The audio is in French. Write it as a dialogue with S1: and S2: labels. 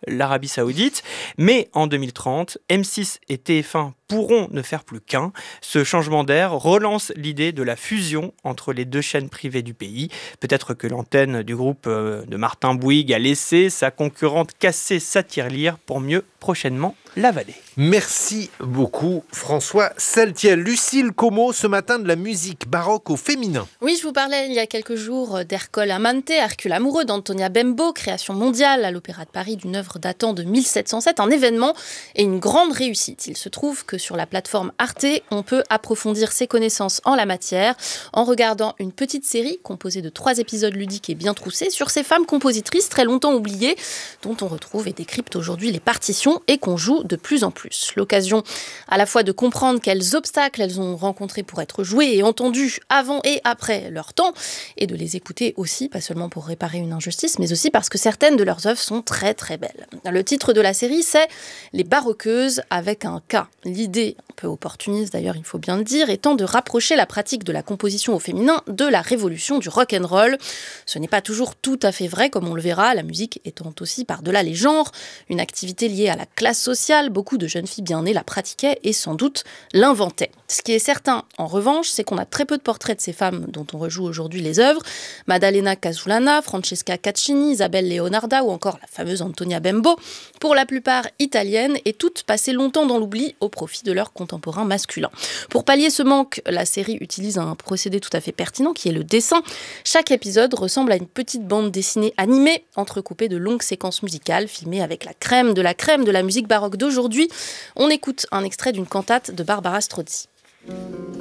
S1: l'Arabie Saoudite. Mais en 2030, M6 et TF1 pourront ne faire plus qu'un. Ce changement d'air relance l'idée de la fusion entre les deux chaînes privées du pays. Peut-être que l'antenne du groupe de Martin Bouygues a laissé sa concurrente casser sa tirelire pour mieux prochainement l'avaler.
S2: Merci beaucoup François Saltiel. Lucille Como, ce matin de la musique baroque au féminin.
S3: Oui, je vous parlais il y a quelques jours d'Ercole Amante, Hercule amoureux d'Antonia Bembo, création mondiale à l'Opéra de Paris d'une œuvre datant de 1707, un événement et une grande réussite. Il se trouve que sur la plateforme Arte, on peut approfondir ses connaissances en la matière en regardant une petite série composée de 3 épisodes ludiques et bien troussés sur ces femmes compositrices très longtemps oubliées, dont on retrouve et décrypte aujourd'hui les partitions et qu'on joue de plus en plus. L'occasion à la fois de comprendre quels obstacles elles ont rencontrés pour être jouées et entendues avant et après leur temps, et de les écouter aussi, pas seulement pour réparer une injustice, mais aussi parce que certaines de leurs œuvres sont très très belles. Le titre de la série, c'est « Les baroqueuses » avec un K. L'idée, un peu opportuniste d'ailleurs, il faut bien le dire, étant de rapprocher la pratique de la composition au féminin de la révolution du rock'n'roll. Ce n'est pas toujours tout à fait vrai, comme on le verra, la musique étant aussi par-delà les genres, une activité liée à la classe sociale. Beaucoup de jeunes filles bien nées la pratiquaient et sans doute l'inventaient. Ce qui est certain, en revanche, c'est qu'on a très peu de portraits de ces femmes dont on rejoue aujourd'hui les œuvres. Maddalena Casulana, Francesca Caccini, Isabelle Leonarda ou encore la fameuse Antonia Bembo, pour la plupart italiennes et toutes passées longtemps dans l'oubli au profit de leurs contemporains masculins. Pour pallier ce manque, la série utilise un procédé tout à fait pertinent qui est le dessin. Chaque épisode ressemble à une petite bande dessinée animée entrecoupée de longues séquences musicales filmées avec la crème de la musique baroque d'aujourd'hui. On écoute un extrait d'une cantate de Barbara Strozzi.